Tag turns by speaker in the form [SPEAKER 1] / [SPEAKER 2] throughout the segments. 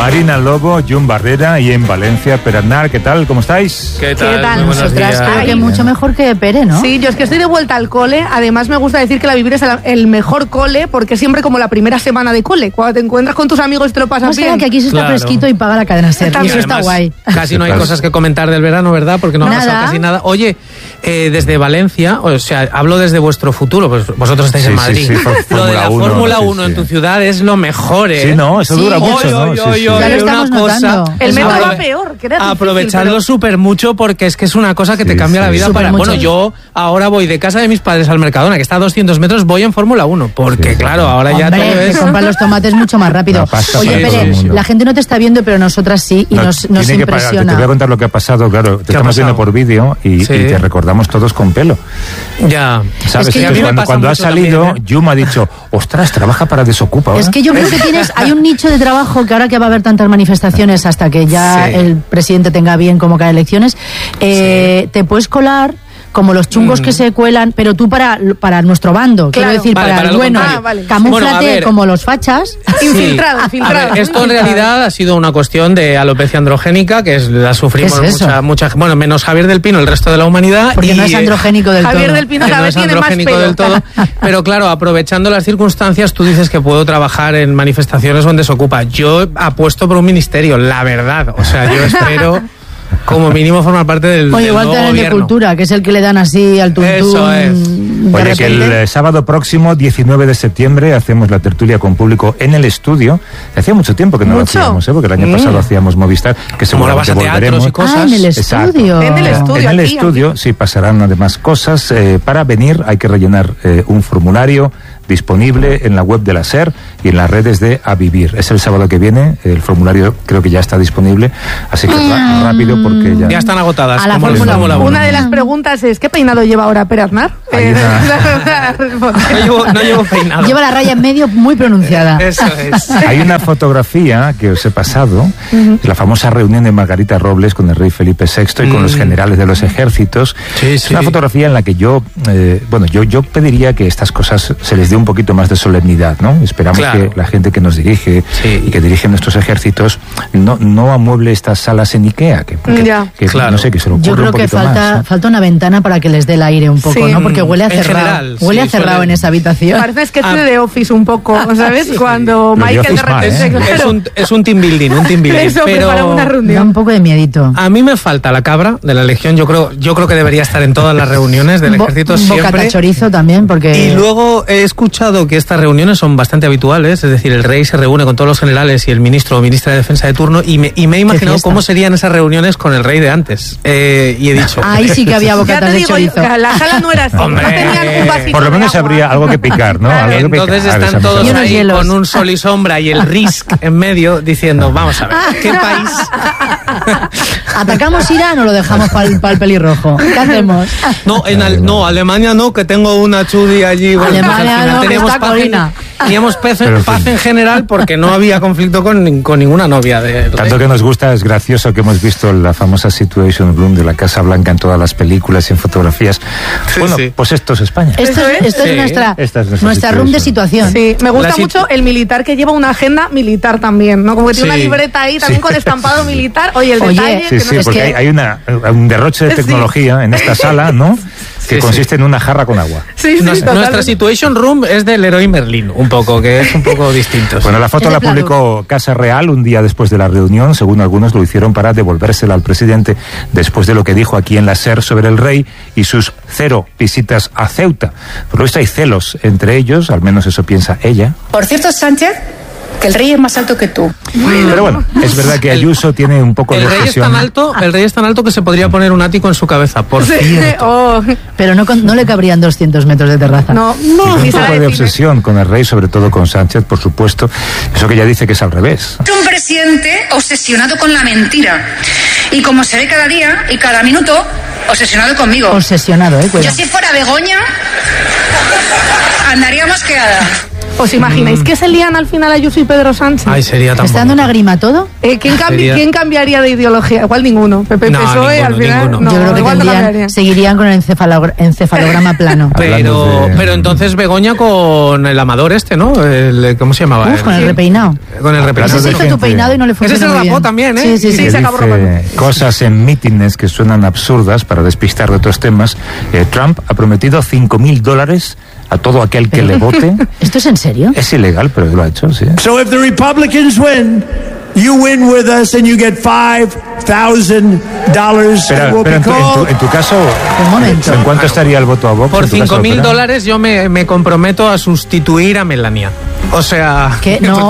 [SPEAKER 1] Marina Lobo, Jun Barrera y en Valencia, Pere Aznar. ¿Qué tal? ¿Cómo estáis?
[SPEAKER 2] ¿Qué tal?
[SPEAKER 3] Nosotras creo que mucho mejor que Pere, ¿no?
[SPEAKER 4] Sí, yo es que estoy de vuelta al cole. Además me gusta decir que la Vivir es el mejor cole, porque es siempre como la primera semana de cole, cuando te encuentras con tus amigos y te lo pasas bien.
[SPEAKER 3] Que aquí se está fresquito y paga la cadena SER, y eso está guay.
[SPEAKER 2] Casi no hay cosas que comentar del verano, ¿verdad? Porque no ha pasado casi nada. Oye, desde Valencia, o sea, hablo desde vuestro futuro, pues vosotros estáis en Madrid. Lo de la Fórmula 1 en tu ciudad es lo mejor, ¿eh?
[SPEAKER 1] Sí, no, eso dura mucho, ¿no?
[SPEAKER 3] Ya lo estamos notando.
[SPEAKER 4] El metro va peor, que era
[SPEAKER 2] aprovechadlo súper mucho, porque es que es una cosa que te cambia la vida. Bueno, yo ahora voy de casa de mis padres al Mercadona, que está a 200 metros, voy en Fórmula 1, porque claro, ahora ya todo es...
[SPEAKER 3] te compran los tomates mucho más rápido. Oye, Pere, la gente no te está viendo, pero nosotras sí, y nos impresiona.
[SPEAKER 1] Te voy a contar lo que ha pasado, claro, te estamos viendo por vídeo y te recordamos todos con pelo.
[SPEAKER 2] Ya.
[SPEAKER 1] ¿Sabes?
[SPEAKER 2] Es que
[SPEAKER 1] cuando ha salido, Yuma ha dicho, ostras, trabaja para Desocupa. ¿verdad?
[SPEAKER 3] Es que yo creo que hay un nicho de trabajo que ahora que va a haber tantas manifestaciones hasta que ya el presidente tenga bien convocar elecciones, te puedes colar como los chungos que se cuelan, pero tú para nuestro bando, quiero decir, para el bueno. Camúflate como los fachas.
[SPEAKER 4] Infiltrado.
[SPEAKER 2] Esto en realidad ha sido una cuestión de alopecia androgénica, que la sufrimos mucha, bueno, menos Javier del Pino, el resto de la humanidad.
[SPEAKER 3] Porque no es androgénico del todo.
[SPEAKER 4] Javier del Pino cada vez tiene más pelo.
[SPEAKER 2] Del todo, pero claro, aprovechando las circunstancias, tú dices que puedo trabajar en manifestaciones donde se ocupa. Yo apuesto por un ministerio, la verdad. O sea, yo espero... como mínimo formar parte del
[SPEAKER 3] igual
[SPEAKER 2] nuevo
[SPEAKER 3] el de Cultura, que es el que le dan así al tuntún.
[SPEAKER 2] Eso es.
[SPEAKER 1] Oye, que el sábado próximo, 19 de septiembre, hacemos la tertulia con público en el estudio. Hacía mucho tiempo que no lo hacíamos, porque el año pasado hacíamos Movistar, que seguramente volveremos.
[SPEAKER 3] Y cosas. En el estudio.
[SPEAKER 4] En
[SPEAKER 1] el estudio, sí, pasarán además cosas. Para venir hay que rellenar un formulario disponible en la web de la SER y en las redes de A Vivir. Es el sábado que viene, el formulario creo que ya está disponible, así que rápido porque ya
[SPEAKER 2] están agotadas.
[SPEAKER 3] A la Fórmula 1.
[SPEAKER 4] Una de las preguntas es, ¿qué peinado lleva ahora Pere Aznar?
[SPEAKER 2] No llevo peinado.
[SPEAKER 3] Lleva la raya en medio muy pronunciada.
[SPEAKER 2] Eso es.
[SPEAKER 1] Hay una fotografía que os he pasado, la famosa reunión de Margarita Robles con el rey Felipe VI y con los generales de los ejércitos. Es una fotografía en la que yo pediría que estas cosas se les dé un poquito más de solemnidad, ¿no? Esperamos que la gente que nos dirige y que dirige nuestros ejércitos no amueble estas salas en Ikea, que no sé, que se lo ocurre.
[SPEAKER 3] Yo creo que falta una ventana para que les dé el aire un poco, ¿no? Porque huele a cerrado. Huele a cerrado en esa habitación.
[SPEAKER 4] Parece sketch de Office un poco, ¿sabes? Cuando Michael de repente...
[SPEAKER 2] Es un team building,
[SPEAKER 4] Eso,
[SPEAKER 2] pero
[SPEAKER 4] para una reunión.
[SPEAKER 3] Da un poco de miedito.
[SPEAKER 2] A mí me falta la cabra de la Legión. Yo creo que debería estar en todas las reuniones del ejército siempre.
[SPEAKER 3] Bocata chorizo también, porque...
[SPEAKER 2] Y luego he escuchado que estas reuniones son bastante habituales, es decir, el rey se reúne con todos los generales y el ministro o ministra de Defensa de turno, y me he imaginado cómo serían esas reuniones con el rey de antes. Y he dicho...
[SPEAKER 3] Ahí sí que había bocatas de chorizo.
[SPEAKER 4] La sala no era así.
[SPEAKER 2] Hombre,
[SPEAKER 4] no tenían un vasito
[SPEAKER 1] por lo menos habría algo que picar, ¿no?
[SPEAKER 2] Entonces están todos ahí con un sol y sombra y el RISC en medio diciendo, vamos a ver, ¿qué país?
[SPEAKER 3] ¿Atacamos Irán o lo dejamos para el pelirrojo? ¿Qué hacemos?
[SPEAKER 2] No, Alemania no, que tengo una chudi allí.
[SPEAKER 3] Alemania no,
[SPEAKER 2] teníamos paz en general porque no había conflicto con ninguna novia de...
[SPEAKER 1] Tanto que nos gusta, es gracioso que hemos visto la famosa Situation Room de la Casa Blanca en todas las películas y en fotografías. Pues esto es España.
[SPEAKER 3] Esto es nuestra room de situación.
[SPEAKER 4] Sí, me gusta mucho el militar que lleva una agenda militar también, ¿no? Como que tiene una libreta ahí también con estampado militar. Oye, el detalle...
[SPEAKER 1] Porque hay un derroche de tecnología en esta sala, ¿no? Que consiste en una jarra con agua.
[SPEAKER 2] Nuestra Situation Room es del Leroy Merlin, un poco, que es un poco distinto.
[SPEAKER 1] Bueno, la foto la publicó Casa Real un día después de la reunión. Según algunos lo hicieron para devolvérsela al presidente después de lo que dijo aquí en la SER sobre el rey y sus 0 visitas a Ceuta. Por lo visto hay celos entre ellos, al menos eso piensa ella.
[SPEAKER 5] Por cierto, Sánchez, que el rey es más alto que tú.
[SPEAKER 1] Pero bueno, es verdad que Ayuso tiene un poco de obsesión.
[SPEAKER 2] El rey es tan alto que se podría poner un ático en su cabeza, por cierto.
[SPEAKER 3] Pero no le cabrían 200 metros de terraza.
[SPEAKER 1] No. Un poco de obsesión con el rey, sobre todo con Sánchez, por supuesto. Eso que ella dice que es al revés.
[SPEAKER 5] Es un presidente obsesionado con la mentira. Y como se ve cada día y cada minuto, obsesionado conmigo.
[SPEAKER 3] Obsesionado, cuidado.
[SPEAKER 5] Yo si fuera Begoña, andaría mosqueada.
[SPEAKER 4] ¿Os imagináis que se lían al final Ayuso y Pedro Sánchez?
[SPEAKER 2] Ay, sería tan
[SPEAKER 3] ¿Está dando una grima todo?
[SPEAKER 4] ¿Quién cambiaría de ideología? Igual ninguno. PP,
[SPEAKER 2] No,
[SPEAKER 4] PSOE, al final.
[SPEAKER 2] ninguno.
[SPEAKER 4] No,
[SPEAKER 3] Yo creo que seguirían con el encefalograma plano.
[SPEAKER 2] Pero entonces Begoña con el Amador ¿no? ¿Cómo se llamaba?
[SPEAKER 3] Con el repeinado.
[SPEAKER 2] Con el repeinado.
[SPEAKER 3] Ese hizo tu peinado y no le funcionó.
[SPEAKER 2] Ese se
[SPEAKER 3] muy
[SPEAKER 2] rapó
[SPEAKER 3] bien.
[SPEAKER 2] también, ¿eh?
[SPEAKER 3] Sí,
[SPEAKER 4] se acabó rapando.
[SPEAKER 1] Cosas en mítines que suenan absurdas para despistar de otros temas. Trump ha prometido $5,000 a todo aquel que le vote.
[SPEAKER 3] ¿Esto es en serio?
[SPEAKER 1] Es ilegal, pero lo ha hecho, sí.
[SPEAKER 6] So if the Republicans win, you win with us and you get $5,000.
[SPEAKER 1] Pero en tu caso,
[SPEAKER 3] Un momento.
[SPEAKER 1] ¿en cuánto estaría el voto a Vox?
[SPEAKER 2] Por
[SPEAKER 1] en tu caso,
[SPEAKER 2] $5,000 yo me comprometo a sustituir a Melania. O sea...
[SPEAKER 3] ¿Qué? No,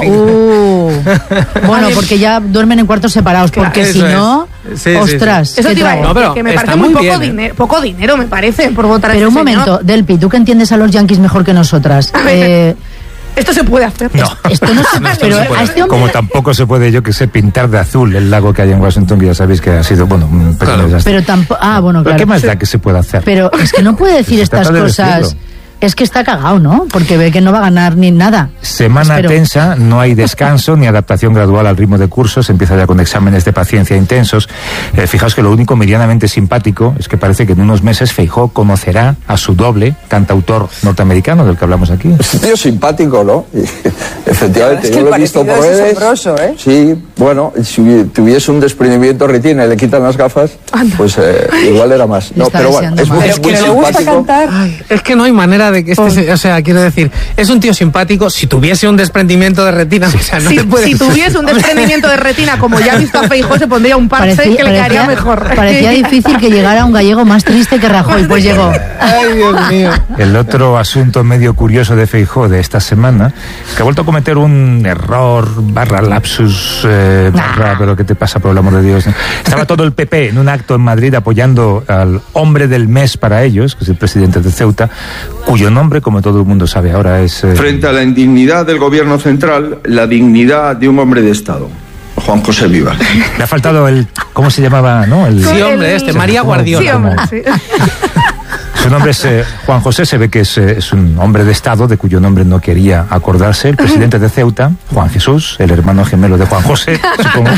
[SPEAKER 3] Bueno, porque ya duermen en cuartos separados, porque
[SPEAKER 2] Eso
[SPEAKER 3] si no...
[SPEAKER 2] Sí,
[SPEAKER 3] ostras,
[SPEAKER 4] Eso
[SPEAKER 3] ¿qué
[SPEAKER 4] te iba a
[SPEAKER 3] trago?
[SPEAKER 4] decir,
[SPEAKER 2] No, pero
[SPEAKER 4] que me
[SPEAKER 2] está
[SPEAKER 4] parece muy
[SPEAKER 2] muy
[SPEAKER 4] poco,
[SPEAKER 2] bien,
[SPEAKER 4] poco dinero, me parece, por votar a
[SPEAKER 3] Pero
[SPEAKER 4] este
[SPEAKER 3] un
[SPEAKER 4] señor.
[SPEAKER 3] momento, Delpi, tú que entiendes a los yanquis mejor que nosotras.
[SPEAKER 4] A ver, esto se puede hacer.
[SPEAKER 1] No.
[SPEAKER 3] Esto no se...
[SPEAKER 2] No, esto
[SPEAKER 3] pero
[SPEAKER 2] no se puede.
[SPEAKER 3] a este hombre...
[SPEAKER 1] Como tampoco se puede, yo que sé, pintar de azul el lago que hay en Washington, que ya sabéis que ha sido, bueno, un pequeño desastre.
[SPEAKER 3] Pero tampoco... Ah, bueno,
[SPEAKER 1] ¿Pero
[SPEAKER 3] claro.
[SPEAKER 1] qué más da que se pueda hacer?
[SPEAKER 3] Pero es que no puede decir
[SPEAKER 1] Se
[SPEAKER 3] estas
[SPEAKER 1] trata de
[SPEAKER 3] cosas...
[SPEAKER 1] decirlo.
[SPEAKER 3] Es que está cagado, ¿no? Porque ve que no va a ganar ni nada.
[SPEAKER 1] Semana
[SPEAKER 3] Espero.
[SPEAKER 1] tensa, no hay descanso ni adaptación gradual al ritmo de cursos, empieza ya con exámenes de paciencia intensos. Fijaos que lo único medianamente simpático es que parece que en unos meses Feijóo conocerá a su doble, cantautor norteamericano del que hablamos aquí.
[SPEAKER 7] Es un tío simpático, ¿no? Y, efectivamente, yo lo he visto por redes. Sí, bueno, si tuviese un desprendimiento retina y le quitan las gafas, pues igual era más. No,
[SPEAKER 3] está
[SPEAKER 7] pero bueno,
[SPEAKER 3] deseando
[SPEAKER 7] es muy,
[SPEAKER 3] más.
[SPEAKER 7] muy simpático.
[SPEAKER 2] Ay, es que no hay manera de que o sea, quiero decir, es un tío simpático. Si tuviese un desprendimiento de retina, o sea, no le puede...
[SPEAKER 4] Si tuviese un desprendimiento de retina, como ya ha visto a Feijóo, se pondría un parche que le quedaría mejor.
[SPEAKER 3] Parecía difícil que llegara un gallego más triste que Rajoy, pues llegó.
[SPEAKER 2] Ay, Dios mío.
[SPEAKER 1] El otro asunto medio curioso de Feijóo de esta semana es que ha vuelto a cometer un error / lapsus pero ¿qué te pasa, por el amor de Dios? Estaba todo el PP en un acto en Madrid apoyando al hombre del mes para ellos, que es el presidente de Ceuta, cuyo nombre, como todo el mundo sabe ahora, es...
[SPEAKER 8] Frente a la indignidad del gobierno central, la dignidad de un hombre de Estado. Juan José Vivas.
[SPEAKER 1] Le ha faltado el... ¿Cómo se llamaba, no?
[SPEAKER 2] Sí, hombre, María Guardiola.
[SPEAKER 4] Sí, hombre, sí.
[SPEAKER 1] Su nombre es Juan José, se ve que es un hombre de Estado de cuyo nombre no quería acordarse. El presidente de Ceuta, Juan Jesús, el hermano gemelo de Juan José, supongo,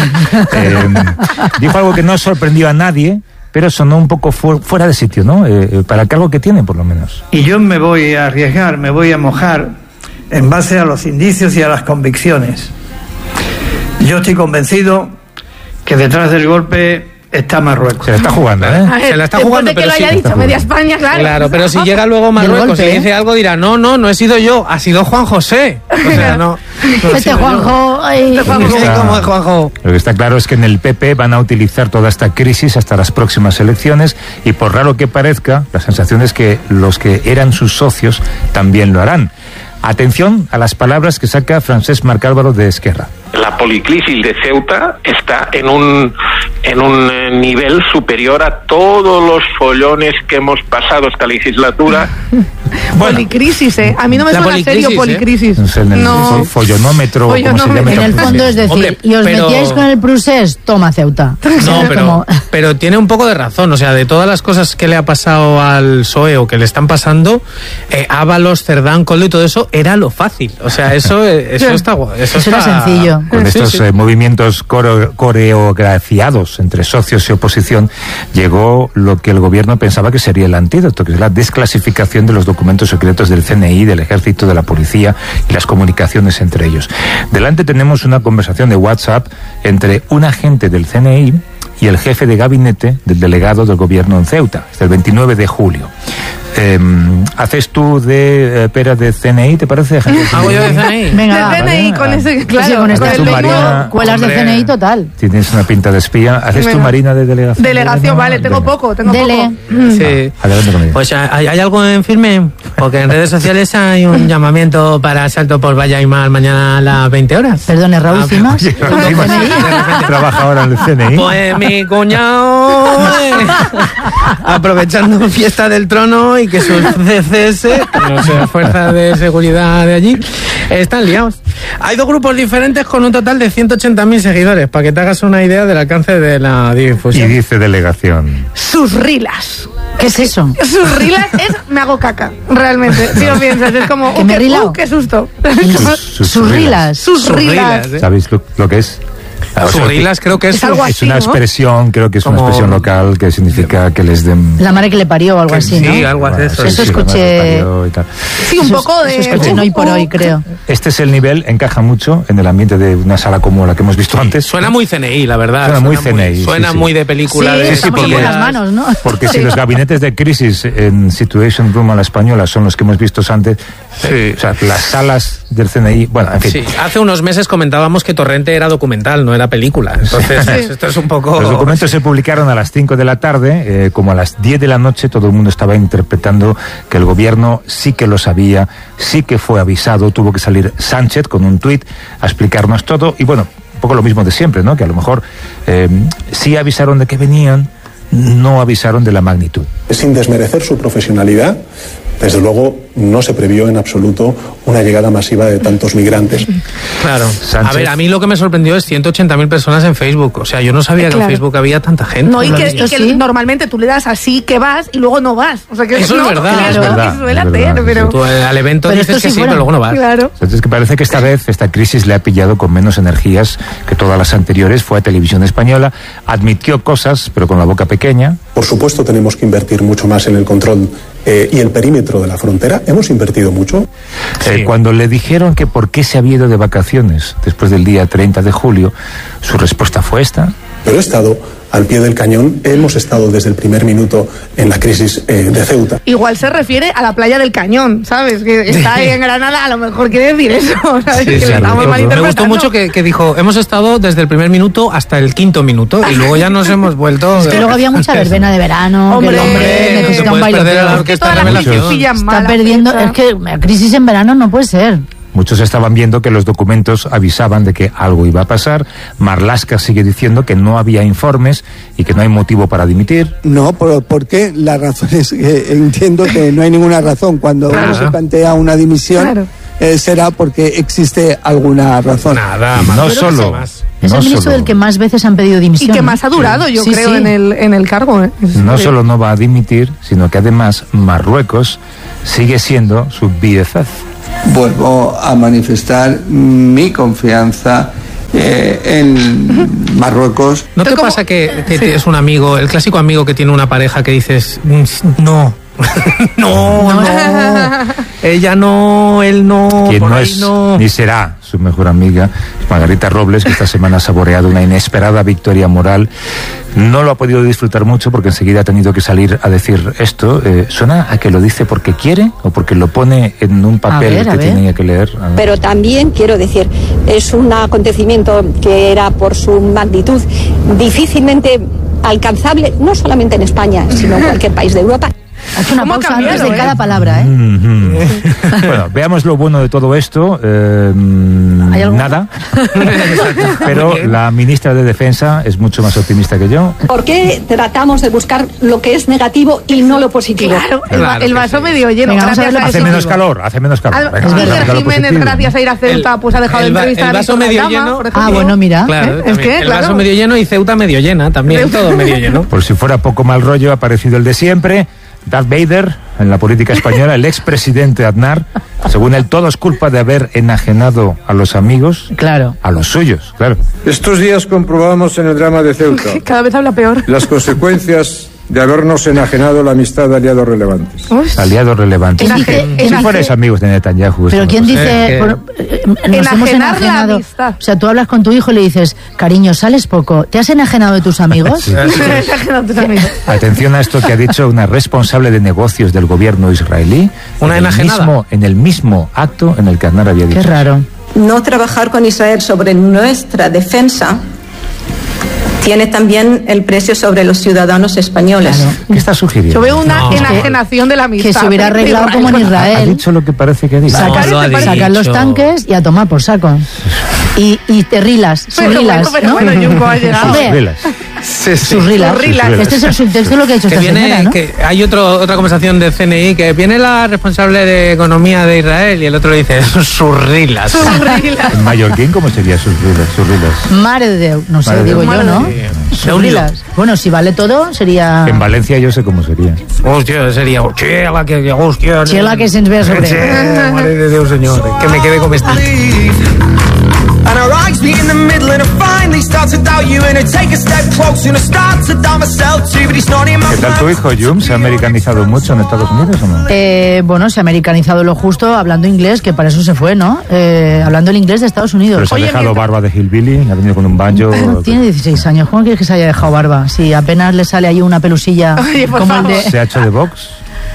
[SPEAKER 1] dijo algo que no sorprendió a nadie, pero sonó un poco fuera de sitio, ¿no? Para el cargo que tiene, por lo menos.
[SPEAKER 6] Y yo me voy a arriesgar, me voy a mojar en base a los indicios y a las convicciones. Yo estoy convencido que detrás del golpe está Marruecos.
[SPEAKER 1] Se la está jugando, ¿eh?
[SPEAKER 2] Se la está
[SPEAKER 4] Después
[SPEAKER 2] jugando,
[SPEAKER 4] de que
[SPEAKER 2] pero
[SPEAKER 4] lo
[SPEAKER 2] sí.
[SPEAKER 4] haya dicho media España, claro.
[SPEAKER 2] Claro, pero si llega luego Marruecos
[SPEAKER 3] golpe,
[SPEAKER 2] y le dice algo, dirá, no he sido yo, ha sido Juan José. O sea, no
[SPEAKER 3] Este Juanjo... ay,
[SPEAKER 2] ¿Cómo es Juanjo?
[SPEAKER 1] Lo que está claro es que en el PP van a utilizar toda esta crisis hasta las próximas elecciones y, por raro que parezca, la sensación es que los que eran sus socios también lo harán. Atención a las palabras que saca Francesc Marc Álvaro de Esquerra.
[SPEAKER 9] La policrisis de Ceuta está en un nivel superior a todos los follones que hemos pasado esta legislatura.
[SPEAKER 4] Policrisis, A mí no me suena serio policrisis.
[SPEAKER 1] Es en el follonómetro, como se llama.
[SPEAKER 3] En el fondo es decir,
[SPEAKER 2] Hombre,
[SPEAKER 3] y os
[SPEAKER 2] pero-
[SPEAKER 3] metíais con el Prusés, toma Ceuta.
[SPEAKER 2] No,
[SPEAKER 3] Como-
[SPEAKER 2] pero tiene un poco de razón. O sea, de todas las cosas que le ha pasado al PSOE o que le están pasando, Ábalos, Cerdán, Coldo y todo eso, era lo fácil. O sea, eso está guay. Eso
[SPEAKER 3] era
[SPEAKER 2] está...
[SPEAKER 3] sencillo.
[SPEAKER 1] Con
[SPEAKER 2] Sí,
[SPEAKER 1] estos
[SPEAKER 2] sí.
[SPEAKER 1] movimientos coreografiados entre socios y oposición, llegó lo que el gobierno pensaba que sería el antídoto, que es la desclasificación de los documentos secretos del CNI, del Ejército, de la Policía y las comunicaciones entre ellos. Delante tenemos una conversación de WhatsApp entre un agente del CNI y el jefe de gabinete del delegado del gobierno en Ceuta, hasta el 29 de julio. ¿Haces tú de pera de CNI, te parece?
[SPEAKER 2] ¿Hago yo de CNI?
[SPEAKER 3] Venga,
[SPEAKER 4] De DNI, con ese, claro.
[SPEAKER 3] sí, con este
[SPEAKER 1] Tú,
[SPEAKER 3] aspecto,
[SPEAKER 1] Marina,
[SPEAKER 3] cuelas de
[SPEAKER 2] hombre.
[SPEAKER 3] CNI total.
[SPEAKER 1] Tienes una pinta de espía. ¿Haces tú,
[SPEAKER 4] Venga.
[SPEAKER 1] Marina, de delegación?
[SPEAKER 4] Delegación, vale, tengo
[SPEAKER 1] Venga.
[SPEAKER 4] poco, tengo
[SPEAKER 3] Dele.
[SPEAKER 4] poco.
[SPEAKER 2] Sí.
[SPEAKER 1] Adelante con ella.
[SPEAKER 2] Pues ¿hay algo en firme? Porque en redes sociales hay un llamamiento para salto por Valla y Mar mañana a las 20 horas.
[SPEAKER 3] Perdone, Raúl Cimas.
[SPEAKER 1] Oye, Raúl Cimas, trabaja ahora en el CNI.
[SPEAKER 2] Pues mi cuñado, aprovechando fiesta del trono y que sus CCS, no sé, fuerzas de seguridad de allí, están liados. Hay dos grupos diferentes con un total de 180.000 seguidores, para que te hagas una idea del alcance de la
[SPEAKER 1] Y
[SPEAKER 2] difusión.
[SPEAKER 1] dice delegación.
[SPEAKER 4] Sus rilas.
[SPEAKER 3] ¿Qué es eso?
[SPEAKER 4] Sus rilas es me hago caca, realmente. Si lo piensas, es como, qué susto.
[SPEAKER 3] Sus rilas.
[SPEAKER 4] Sus rilas.
[SPEAKER 1] ¿Sabéis lo que es?
[SPEAKER 2] Surrilas creo que es
[SPEAKER 1] algo así, una expresión, creo que es una expresión local que significa que les den...
[SPEAKER 3] La madre que le parió o algo así, ¿no?
[SPEAKER 2] Sí, algo así.
[SPEAKER 3] Eso escuché...
[SPEAKER 4] Sí, un poco de...
[SPEAKER 3] Eso escuché en Hoy por Hoy, creo.
[SPEAKER 1] Este es el nivel, encaja mucho en el ambiente de una sala como la que hemos visto antes.
[SPEAKER 2] Suena muy CNI, la verdad.
[SPEAKER 1] Suena muy CNI.
[SPEAKER 2] Suena muy de película.
[SPEAKER 3] Sí, porque las manos, ¿no?
[SPEAKER 1] Porque si los gabinetes de crisis en Situation Room a la española son los que hemos visto antes, o sea, las salas del CNI, bueno, en fin.
[SPEAKER 2] Sí, hace unos meses comentábamos que Torrente era documental, no era película. Entonces, esto es un poco...
[SPEAKER 1] Los documentos se publicaron a las 5 de la tarde, como a las 10 de la noche todo el mundo estaba interpretando que el gobierno sí que lo sabía, sí que fue avisado, tuvo que salir Sánchez con un tuit a explicarnos todo, y bueno, un poco lo mismo de siempre, ¿no? Que a lo mejor sí avisaron de que venían, no avisaron de la magnitud.
[SPEAKER 10] Sin desmerecer su profesionalidad, desde luego no se previó en absoluto una llegada masiva de tantos migrantes.
[SPEAKER 2] Claro. Sánchez. A ver, a mí lo que me sorprendió es 180.000 personas en Facebook. O sea, yo no sabía que en Facebook había tanta gente.
[SPEAKER 4] No, y que normalmente tú le das así que vas y luego no vas. O sea, que
[SPEAKER 2] eso
[SPEAKER 4] no,
[SPEAKER 2] es verdad.
[SPEAKER 4] Claro. Es verdad, suele hacer, pero...
[SPEAKER 2] Tú al evento pero dices que sí, pero luego no vas.
[SPEAKER 4] Claro.
[SPEAKER 1] Entonces, que parece que esta vez esta crisis le ha pillado con menos energías que todas las anteriores. Fue a Televisión Española, admitió cosas, pero con la boca pequeña.
[SPEAKER 10] Por supuesto tenemos que invertir mucho más en el control y el perímetro de la frontera. Hemos invertido mucho.
[SPEAKER 1] Sí. Cuando le dijeron que por qué se había ido de vacaciones después del día 30 de julio, su respuesta fue esta.
[SPEAKER 10] Pero he estado al pie del cañón, hemos estado desde el primer minuto en la crisis de Ceuta.
[SPEAKER 4] Igual se refiere a la playa del Cañón, ¿sabes? Que está ahí en Granada, a lo mejor quiere decir eso, ¿sabes?
[SPEAKER 2] Sí,
[SPEAKER 4] que
[SPEAKER 2] sí,
[SPEAKER 4] estamos
[SPEAKER 2] me gustó mucho que dijo, hemos estado desde el primer minuto hasta el 5º minuto y luego ya nos hemos vuelto...
[SPEAKER 3] Es que luego había mucha verbena de verano,
[SPEAKER 4] hombre,
[SPEAKER 3] que el hombre necesita un baile. Está perdiendo, es que la crisis en verano no puede ser.
[SPEAKER 1] Muchos estaban viendo que los documentos avisaban de que algo iba a pasar. Marlaska sigue diciendo que no había informes y que no hay motivo para dimitir.
[SPEAKER 11] No, ¿por qué? La razón es que entiendo que no hay ninguna razón. Cuando uno se plantea una dimisión, será porque existe alguna razón.
[SPEAKER 2] Nada,
[SPEAKER 1] no solo.
[SPEAKER 3] Es el ministro del que más veces han pedido dimisión.
[SPEAKER 4] Y que más ha durado, yo creo, en el cargo.
[SPEAKER 1] No solo no va a dimitir, sino que además Marruecos sigue siendo su BFF.
[SPEAKER 12] Vuelvo a manifestar mi confianza en Marruecos.
[SPEAKER 2] ¿No te pasa que es un amigo, el clásico amigo que tiene una pareja que dices, no, no, ella no, él no,
[SPEAKER 1] quien
[SPEAKER 2] por
[SPEAKER 1] no
[SPEAKER 2] ahí
[SPEAKER 1] es
[SPEAKER 2] no.
[SPEAKER 1] Ni será su mejor amiga, Margarita Robles, que esta semana ha saboreado una inesperada victoria moral. No lo ha podido disfrutar mucho porque enseguida ha tenido que salir a decir esto. ¿Suena a que lo dice porque quiere o porque lo pone en un papel que tenía que leer?
[SPEAKER 13] Pero también quiero decir, es un acontecimiento que era por su magnitud difícilmente alcanzable, no solamente en España, sino en cualquier país de Europa.
[SPEAKER 3] Haz una pausa antes de cada palabra,
[SPEAKER 1] Bueno, veamos lo bueno de todo esto. Nada. Pero la ministra de Defensa es mucho más optimista que yo.
[SPEAKER 13] ¿Por qué tratamos de buscar lo que es negativo y no lo positivo?
[SPEAKER 4] Claro, el vaso medio lleno.
[SPEAKER 1] Venga, hace menos calor.
[SPEAKER 4] Jiménez, gracias a ir a Ceuta, pues ha dejado de entrevistar.
[SPEAKER 2] El vaso medio lleno.
[SPEAKER 3] Bueno, mira.
[SPEAKER 2] Claro, el vaso medio lleno y Ceuta medio llena también. Todo medio lleno.
[SPEAKER 1] Por si fuera poco mal rollo, ha aparecido el de siempre. Darth Vader, en la política española, el expresidente Aznar, según él, todo es culpa de haber enajenado a los amigos, a los suyos, claro.
[SPEAKER 8] Estos días comprobamos en el drama de Ceuta
[SPEAKER 4] cada vez habla peor
[SPEAKER 8] las consecuencias de habernos enajenado la amistad de aliados relevantes.
[SPEAKER 1] Aliados relevantes. Si fueres amigos de Netanyahu.
[SPEAKER 3] Pero ¿quién dice? Nos hemos enajenado. O sea, tú hablas con tu hijo y le dices, cariño, sales poco. ¿Te has enajenado de tus amigos?
[SPEAKER 1] Sí. Atención a esto que ha dicho una responsable de negocios del gobierno israelí. En el mismo acto en el que Aznar había dicho.
[SPEAKER 3] Qué raro.
[SPEAKER 14] No trabajar con Israel sobre nuestra defensa tiene también el precio sobre los ciudadanos españoles.
[SPEAKER 1] Claro. ¿Qué está sugiriendo?
[SPEAKER 4] Yo veo una enajenación de la amistad.
[SPEAKER 3] Que se hubiera arreglado como en Israel.
[SPEAKER 1] Ha dicho lo que parece que ha dicho.
[SPEAKER 3] Sacar los tanques y a tomar por saco. Y te rilas,
[SPEAKER 4] Bueno, Yunko ha llegado.
[SPEAKER 3] Sus rilas. Este es el subtexto de lo que ha hecho esta señora, ¿no?
[SPEAKER 2] Que hay otra conversación de CNI que viene la responsable de economía de Israel y el otro le dice sus rilas.
[SPEAKER 1] ¿En mallorquín cómo sería sus rilas?
[SPEAKER 3] Mare de Déu, no sé,
[SPEAKER 1] Mare
[SPEAKER 3] digo
[SPEAKER 1] de
[SPEAKER 3] yo, ¿no? Sus rilas. Bueno, si vale todo, sería...
[SPEAKER 1] En Valencia yo sé cómo sería.
[SPEAKER 2] Hostia, sería... Chela, que hostia...
[SPEAKER 3] Chela, que se'ns ve a sobre.
[SPEAKER 2] Madre de Déu, señor. Que me quede comestible.
[SPEAKER 15] And our eyes meet in the middle and I finally start to doubt you and I take a step closer and I start to doubt myself too, but it's not in my
[SPEAKER 1] ¿Qué tal tu hijo, Jum? ¿Se ha americanizado mucho en Estados Unidos o no?
[SPEAKER 3] Bueno, se ha americanizado lo justo hablando inglés, que para eso se fue, ¿no? Hablando el inglés de Estados Unidos.
[SPEAKER 1] Pero se ha dejado barba de hillbilly, ha venido con un banjo...
[SPEAKER 3] Tiene 16 años, ¿cómo quieres que se haya dejado barba? Si apenas le sale ahí una pelusilla.
[SPEAKER 4] Oye,
[SPEAKER 3] como el de...
[SPEAKER 1] ¿Se ha hecho de box?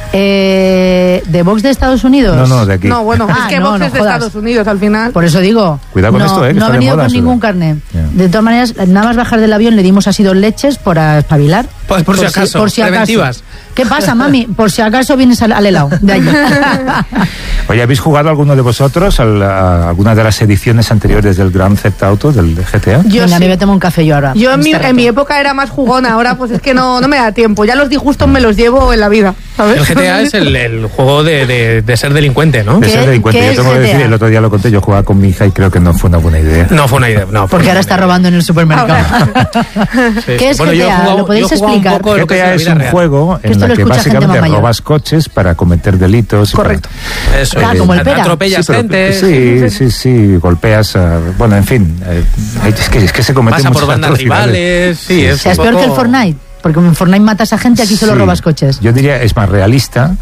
[SPEAKER 3] ¿De Vox de Estados Unidos?
[SPEAKER 1] No, de aquí.
[SPEAKER 4] No, bueno, es que Vox es de Estados Unidos al final.
[SPEAKER 3] Por eso digo.
[SPEAKER 1] Cuidado con esto,
[SPEAKER 3] no ha venido con ningún carné. De todas maneras, nada más bajar del avión le dimos así 2 leches para espabilar.
[SPEAKER 2] Pues por si acaso, preventivas.
[SPEAKER 3] ¿Qué pasa, mami? Por si acaso vienes al helado de allí.
[SPEAKER 1] Oye, ¿habéis jugado alguno de vosotros a alguna de las ediciones anteriores del Grand Theft Auto, del GTA?
[SPEAKER 3] Yo sí. A mí me tomo un café yo ahora.
[SPEAKER 4] Yo en mi época era más jugona, ahora pues es que no me da tiempo. Ya los disgustos me los llevo en la vida, ¿sabes?
[SPEAKER 2] El GTA es el juego de ser delincuente, ¿no?
[SPEAKER 1] De ser delincuente. Yo tengo que decir, el otro día lo conté, yo jugaba con mi hija y creo que no fue una buena idea.
[SPEAKER 2] No fue una idea, no.
[SPEAKER 3] Porque ahora está robando en el supermercado. ¿Qué es GTA? ¿Lo podéis explicar?
[SPEAKER 1] GTA es un juego en el que básicamente robas coches para cometer delitos.
[SPEAKER 2] Correcto.
[SPEAKER 3] Eso como el Pera.
[SPEAKER 2] Atropellas gente.
[SPEAKER 1] Sí, golpeas. Bueno, en fin. Es que se cometen
[SPEAKER 2] pasa
[SPEAKER 1] muchas
[SPEAKER 2] por bandas rivales. Sí,
[SPEAKER 3] es peor que el Fortnite. Porque en Fortnite matas a gente, aquí solo robas coches.
[SPEAKER 1] Yo diría, es más realista.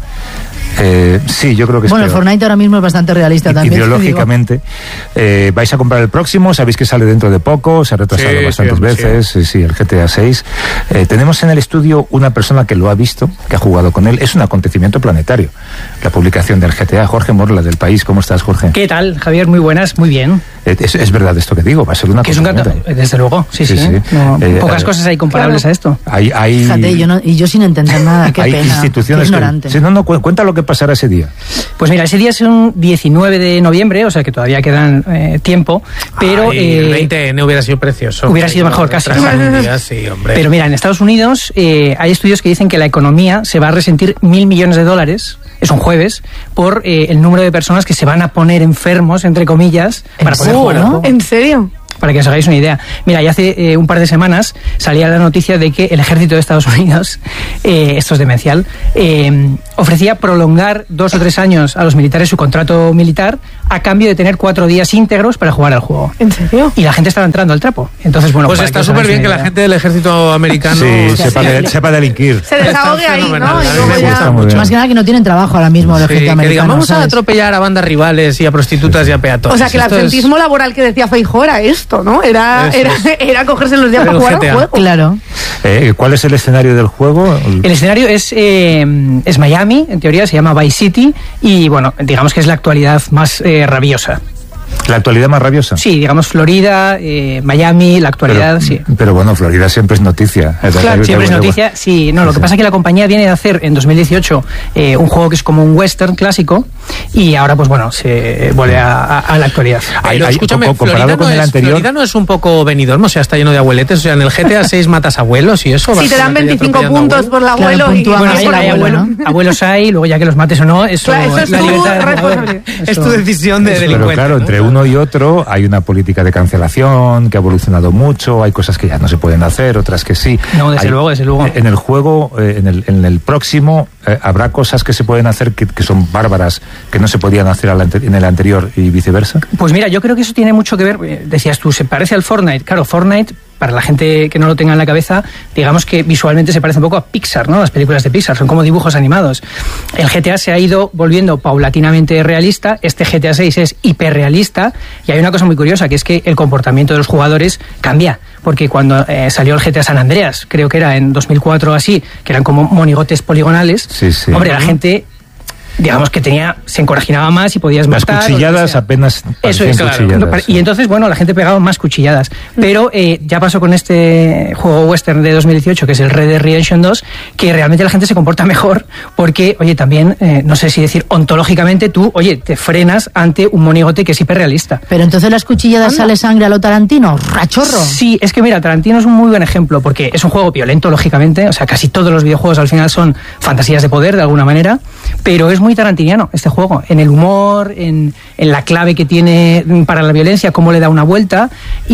[SPEAKER 1] Sí, yo creo que es
[SPEAKER 3] Bueno, el Fortnite ahora mismo es bastante realista también.
[SPEAKER 1] Ideológicamente. Vais a comprar el próximo, sabéis que sale dentro de poco, se ha retrasado bastantes veces. Sí, el GTA 6. Tenemos en el estudio una persona que lo ha visto, que ha jugado con él. Es un acontecimiento planetario, la publicación del GTA. Jorge Morla, del País. ¿Cómo estás, Jorge?
[SPEAKER 16] ¿Qué tal, Javier? Muy buenas, muy bien.
[SPEAKER 1] Es verdad esto que digo, va a ser una cosa.
[SPEAKER 16] Desde luego, sí. No, pocas cosas hay comparables a esto.
[SPEAKER 3] Fíjate, yo sin entender nada, qué
[SPEAKER 1] hay
[SPEAKER 3] pena.
[SPEAKER 1] Instituciones
[SPEAKER 3] qué ignorante.
[SPEAKER 1] Cuenta lo que pasará ese día.
[SPEAKER 16] Pues mira, ese día es un 19 de noviembre, o sea que todavía quedan tiempo, pero...
[SPEAKER 2] el 20 hubiera sido precioso.
[SPEAKER 16] Hubiera sido mejor, casi.
[SPEAKER 2] Sí, hombre.
[SPEAKER 16] Pero mira, en Estados Unidos hay estudios que dicen que la economía se va a resentir $1.000 millones, es un jueves, por el número de personas que se van a poner enfermos, entre comillas, para poder jugar al juego.
[SPEAKER 4] ¿En serio?
[SPEAKER 16] Para que os hagáis una idea. Mira, ya hace un par de semanas salía la noticia de que el ejército de Estados Unidos, esto es demencial, ofrecía prolongar 2 o 3 años a los militares su contrato militar a cambio de tener 4 días íntegros para jugar al juego.
[SPEAKER 4] ¿En serio?
[SPEAKER 16] Y la gente estaba entrando al trapo. Entonces, bueno,
[SPEAKER 2] pues está súper bien que la gente del ejército americano
[SPEAKER 1] sepa delinquir.
[SPEAKER 4] Se desahogue ahí, ¿no?
[SPEAKER 3] Más que nada que no tienen trabajo ahora mismo el ejército americano.
[SPEAKER 2] Que digan, vamos a atropellar a bandas rivales y a prostitutas y a peatones.
[SPEAKER 4] O sea, que el absentismo laboral que decía Feijóo era esto, ¿no? Era cogerse los días para jugar al juego.
[SPEAKER 3] Claro.
[SPEAKER 1] ¿Cuál es el escenario del juego?
[SPEAKER 16] El escenario es Miami, en teoría se llama Vice City, y bueno, digamos que es la actualidad más rabiosa.
[SPEAKER 1] ¿La actualidad más rabiosa?
[SPEAKER 16] Sí, digamos Florida, Miami, la actualidad, sí.
[SPEAKER 1] Pero bueno, Florida siempre es noticia.
[SPEAKER 16] Claro, siempre es noticia, sí. No, lo que pasa es que la compañía viene de hacer en 2018 un juego que es como un western clásico, y ahora pues bueno, se vuelve a la actualidad.
[SPEAKER 2] Escúchame,
[SPEAKER 1] comparado con el anterior...
[SPEAKER 2] Florida no es un poco Benidorm, o sea, está lleno de abueletes, o sea, en el GTA 6 matas abuelos y eso.
[SPEAKER 4] Sí, te dan 25 puntos por el abuelo.
[SPEAKER 16] Abuelos hay, luego ya que los mates o no, eso
[SPEAKER 4] es
[SPEAKER 16] la libertad
[SPEAKER 2] es tu decisión de delincuente.
[SPEAKER 1] Pero claro, entre uno y otro hay una política de cancelación que ha evolucionado mucho, hay cosas que ya no se pueden hacer, otras que sí.
[SPEAKER 16] No, desde luego.
[SPEAKER 1] En el juego, en el próximo, habrá cosas que se pueden hacer que son bárbaras, que no se podían hacer en el anterior y viceversa.
[SPEAKER 16] Pues mira, yo creo que eso tiene mucho que ver, decías tú, se parece al Fortnite. Claro, Fortnite, para la gente que no lo tenga en la cabeza, digamos que visualmente se parece un poco a Pixar, ¿no? Las películas de Pixar son como dibujos animados. El GTA se ha ido volviendo paulatinamente realista, este GTA 6 es hiperrealista, y hay una cosa muy curiosa, que es que el comportamiento de los jugadores cambia, porque cuando salió el GTA San Andreas, creo que era en 2004 o así, que eran como monigotes poligonales,
[SPEAKER 1] sí.
[SPEAKER 16] Hombre, la gente digamos que se encorajinaba más y podías matar.
[SPEAKER 1] Las cuchilladas apenas.
[SPEAKER 16] Eso es, claro. Y entonces, bueno, la gente pegaba más cuchilladas. Pero ya pasó con este juego western de 2018, que es el Red Dead Redemption 2, que realmente la gente se comporta mejor porque, oye, también, no sé si decir ontológicamente, tú, oye, te frenas ante un monigote que es hiperrealista.
[SPEAKER 3] Pero entonces las cuchilladas sale sangre a lo Tarantino, rachorro.
[SPEAKER 16] Sí, es que mira, Tarantino es un muy buen ejemplo porque es un juego violento, lógicamente, o sea, casi todos los videojuegos al final son fantasías de poder de alguna manera, pero es muy tarantiniano este juego, en el humor, en la clave que tiene para la violencia, cómo le da una vuelta,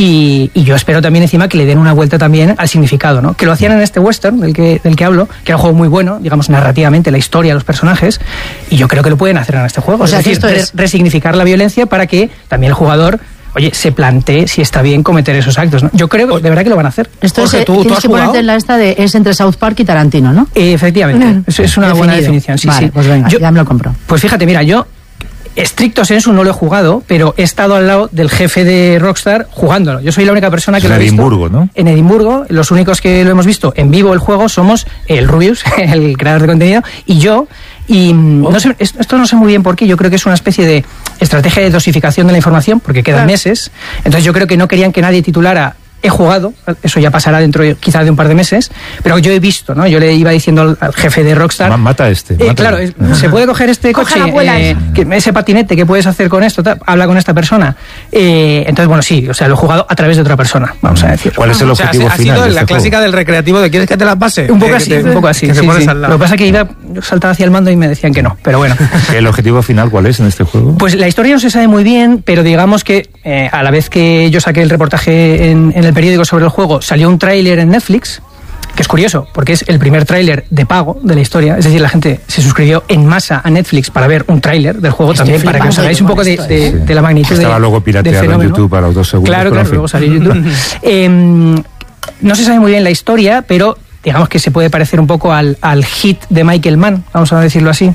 [SPEAKER 16] y yo espero también encima que le den una vuelta también al significado, ¿no? Que lo hacían en este western del que hablo, que era un juego muy bueno, digamos, narrativamente, la historia, los personajes, y yo creo que lo pueden hacer en este juego. O sea, es decir, resignificar la violencia para que también el jugador, oye, se plantee si está bien cometer esos actos, ¿no? Yo creo que de verdad que lo van a hacer.
[SPEAKER 3] Esto es, tienes que ponerte en la esta de es entre South Park y Tarantino, ¿no?
[SPEAKER 16] Efectivamente, es una buena definición. Sí,
[SPEAKER 3] vale,
[SPEAKER 16] sí.
[SPEAKER 3] Pues venga, ya me lo compro.
[SPEAKER 16] Pues fíjate, mira, yo estricto sensu no lo he jugado, pero he estado al lado del jefe de Rockstar jugándolo. Yo soy la única persona que lo he visto.
[SPEAKER 1] En Edimburgo, ¿no?
[SPEAKER 16] En Edimburgo, los únicos que lo hemos visto en vivo el juego somos el Rubius, el creador de contenido, y yo. Y no sé, esto no sé muy bien por qué, yo creo que es una especie de estrategia de dosificación de la información, porque quedan meses, entonces yo creo que no querían que nadie titulara he jugado, eso ya pasará dentro quizás de un par de meses, pero yo he visto, ¿no? Yo le iba diciendo al jefe de Rockstar...
[SPEAKER 1] Mata
[SPEAKER 16] claro, ¿se puede coger este coche? Ese patinete, ¿qué puedes hacer con esto? Habla con esta persona. Entonces, bueno, sí, o sea, lo he jugado a través de otra persona, vamos a decir.
[SPEAKER 1] ¿Cuál es el objetivo final?
[SPEAKER 2] Ha sido
[SPEAKER 1] de
[SPEAKER 2] la clásica del recreativo de ¿quieres que te la pase?
[SPEAKER 16] Un poco así, un poco así. Sí. Lo que pasa es que yo saltaba hacia el mando y me decían que no, pero bueno.
[SPEAKER 1] ¿El objetivo final cuál es en este juego?
[SPEAKER 16] Pues la historia no se sabe muy bien, pero digamos que a la vez que yo saqué el reportaje en el periódico sobre el juego, salió un tráiler en Netflix, que es curioso, porque es el primer tráiler de pago de la historia, es decir, la gente se suscribió en masa a Netflix para ver un tráiler del juego también, para que os hagáis un poco de la magnitud.
[SPEAKER 1] Estaba luego pirateado en YouTube a los 2 segundos.
[SPEAKER 16] Claro, luego salió en YouTube. No se sabe muy bien la historia, pero digamos que se puede parecer un poco al hit de Michael Mann, vamos a decirlo así,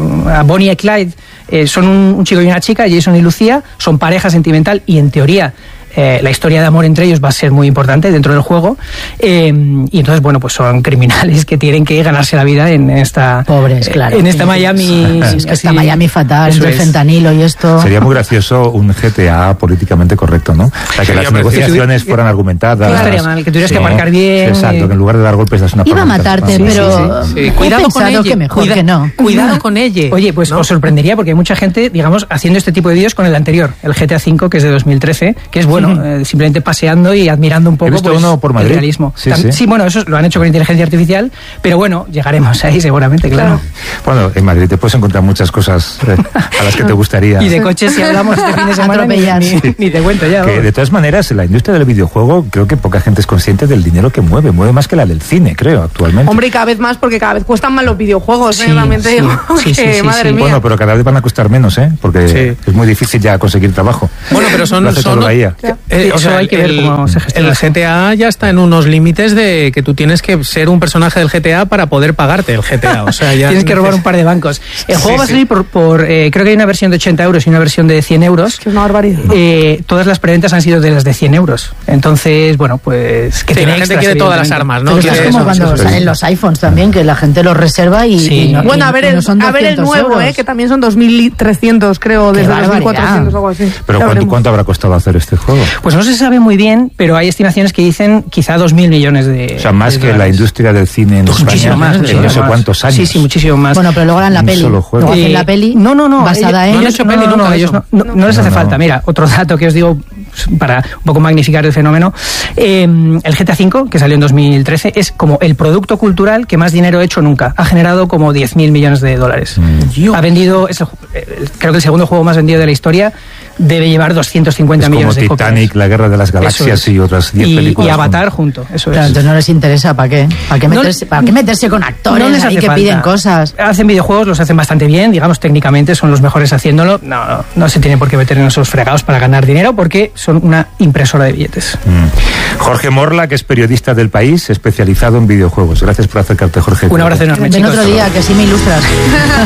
[SPEAKER 16] a Bonnie y Clyde. Son un chico y una chica, Jason y Lucía, son pareja sentimental y en teoría la historia de amor entre ellos va a ser muy importante dentro del juego, y entonces, bueno, pues son criminales que tienen que ganarse la vida en esta...
[SPEAKER 3] Pobres, claro.
[SPEAKER 16] En esta Miami...
[SPEAKER 3] esta Miami fatal, entre el fentanilo y esto...
[SPEAKER 1] Sería muy gracioso un GTA políticamente correcto, ¿no? O sea, que las negociaciones fueran argumentadas...
[SPEAKER 16] No estaría mal, que tuvieras que marcar bien...
[SPEAKER 1] Exacto, que en lugar de dar golpes das una
[SPEAKER 3] Iba a matarte, pero...
[SPEAKER 16] Cuidado con ella.
[SPEAKER 3] Que mejor que no.
[SPEAKER 16] Cuidado con ella. Oye, pues os sorprendería porque hay mucha gente, digamos, haciendo este tipo de vídeos con el anterior, el GTA V, que es de 2013, que es bueno, simplemente paseando y admirando un poco
[SPEAKER 1] uno por Madrid.
[SPEAKER 16] El realismo. Sí, bueno, eso lo han hecho con inteligencia artificial, pero bueno, llegaremos ahí seguramente, claro.
[SPEAKER 1] Bueno, en Madrid te puedes encontrar muchas cosas a las que te gustaría.
[SPEAKER 16] Y de coches, si hablamos este fin de semana, ni te cuento ya.
[SPEAKER 1] Que de todas maneras, la industria del videojuego, creo que poca gente es consciente del dinero que mueve más que la del cine, creo, actualmente.
[SPEAKER 4] Hombre, y cada vez más, porque cada vez cuestan más los videojuegos, realmente digo, madre mía.
[SPEAKER 1] Bueno, pero cada vez van a costar menos, porque es muy difícil ya conseguir trabajo.
[SPEAKER 2] Bueno, pero son
[SPEAKER 16] eso hay que ver cómo se gestiona.
[SPEAKER 2] El GTA ya está en unos límites de que tú tienes que ser un personaje del GTA para poder pagarte el GTA. O sea, ya
[SPEAKER 16] tienes que robar un par de bancos. El juego va a salir por creo que hay una versión de 80 euros y una versión de 100 euros.
[SPEAKER 4] Es que es una barbaridad.
[SPEAKER 16] Todas las preventas han sido de las de 100 euros. Entonces, bueno, pues...
[SPEAKER 2] que la gente quiere todas las armas, ¿no?
[SPEAKER 3] Pero es como cuando salen los iPhones también, que la gente los reserva y no,
[SPEAKER 4] bueno, a ver el nuevo, que también son 2.300, creo, desde 2.400 o algo así.
[SPEAKER 1] Pero ¿cuánto habrá costado hacer este juego?
[SPEAKER 16] Pues no se sabe muy bien, pero hay estimaciones que dicen quizá 2.000 millones de...
[SPEAKER 1] O sea, más que la industria del cine en España en no sé cuántos años.
[SPEAKER 16] Sí, muchísimo más.
[SPEAKER 3] Bueno, pero luego harán la peli. Luego hacen la peli basada en...
[SPEAKER 16] No les hace falta. Mira, otro dato que os digo para un poco magnificar el fenómeno. El GTA V, que salió en 2013, es como el producto cultural que más dinero ha hecho nunca. Ha generado como 10.000 millones de dólares. Ha vendido, creo que el segundo juego más vendido de la historia, debe llevar 250 millones de copias.
[SPEAKER 1] Titanic, La Guerra de las Galaxias y otras 10 películas.
[SPEAKER 16] Y Avatar junto, eso
[SPEAKER 3] claro, entonces no les interesa, ¿para qué? ¿Para qué meterse con actores ahí que piden cosas?
[SPEAKER 16] Hacen videojuegos, los hacen bastante bien, digamos, técnicamente son los mejores haciéndolo. No se tienen por qué meter en esos fregados para ganar dinero porque son una impresora de billetes.
[SPEAKER 1] Jorge Morla, que es periodista del País, especializado en videojuegos. Gracias por acercarte, Jorge.
[SPEAKER 16] Un abrazo enorme, chicos.
[SPEAKER 3] Ven otro día, que sí me ilustras.